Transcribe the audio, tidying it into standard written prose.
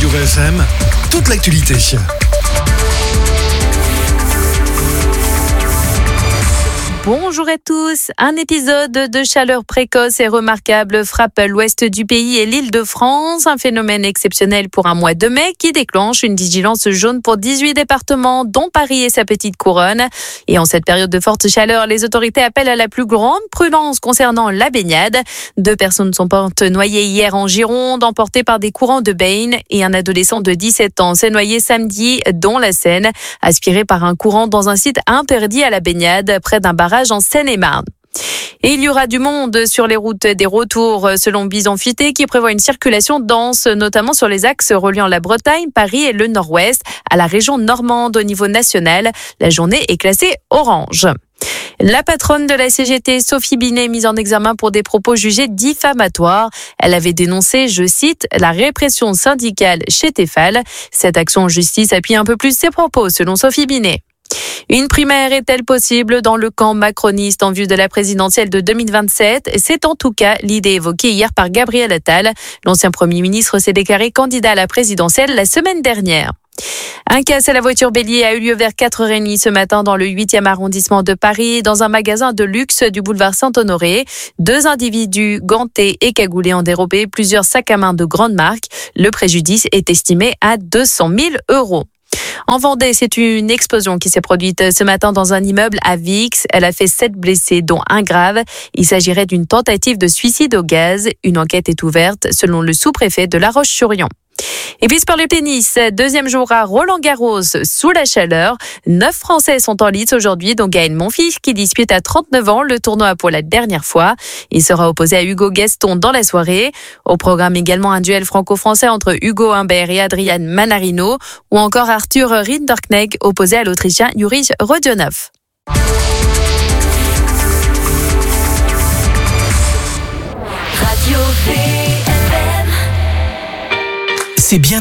Radio VFM, toute l'actualité. Bonjour à tous. Un épisode de chaleur précoce et remarquable frappe l'ouest du pays et l'Île-de-France. Un phénomène exceptionnel pour un mois de mai qui déclenche une vigilance jaune pour 18 départements, dont Paris et sa petite couronne. Et en cette période de forte chaleur, les autorités appellent à la plus grande prudence concernant la baignade. 2 personnes sont mortes noyées hier en Gironde, emportées par des courants de baigne. Et un adolescent de 17 ans s'est noyé samedi dans la Seine, aspiré par un courant dans un site interdit à la baignade, près d'un barrage en Seine-et-Marne. Et il y aura du monde sur les routes des retours selon Bison Futé qui prévoit une circulation dense, notamment sur les axes reliant la Bretagne, Paris et le Nord-Ouest à la région normande au niveau national. La journée est classée orange. La patronne de la CGT, Sophie Binet, mise en examen pour des propos jugés diffamatoires. Elle avait dénoncé, je cite, la répression syndicale chez Tefal. Cette action en justice appuie un peu plus ses propos, selon Sophie Binet. Une primaire est-elle possible dans le camp macroniste en vue de la présidentielle de 2027 ? C'est en tout cas l'idée évoquée hier par Gabriel Attal. L'ancien Premier ministre s'est déclaré candidat à la présidentielle la semaine dernière. Un casse à la voiture bélier a eu lieu vers 4h30 ce matin dans le 8e arrondissement de Paris, dans un magasin de luxe du boulevard Saint-Honoré. 2 individus gantés et cagoulés ont dérobé plusieurs sacs à main de grandes marques. Le préjudice est estimé à 200 000 €. En Vendée, c'est une explosion qui s'est produite ce matin dans un immeuble à Vix. Elle a fait 7 blessés, dont un grave. Il s'agirait d'une tentative de suicide au gaz. Une enquête est ouverte selon le sous-préfet de La Roche-sur-Yon. Et puis pour le tennis, 2e jour à Roland-Garros sous la chaleur. 9 Français sont en lice aujourd'hui, dont Gaël Monfils qui dispute à 39 ans le tournoi pour la dernière fois. Il sera opposé à Hugo Gaston dans la soirée. Au programme également un duel franco-français entre Hugo Humbert et Adrian Manarino, ou encore Arthur Rinderknecht opposé à l'Autrichien Yuri Rodionov. Radio VFM. C'est bien